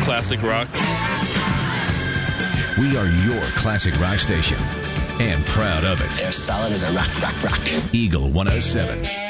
classic rock. We are your classic rock station and proud of it. They're solid as a rock. Eagle 107.